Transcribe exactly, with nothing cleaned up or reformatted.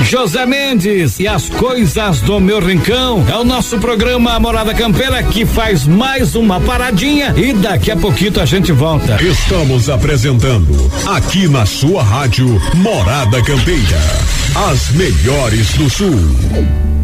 José Mendes e as coisas do meu rincão. É o nosso programa Morada Campeira que faz mais uma paradinha e daqui a pouquinho a gente volta. Estamos apresentando aqui na sua rádio Morada Campeira, as melhores do Sul.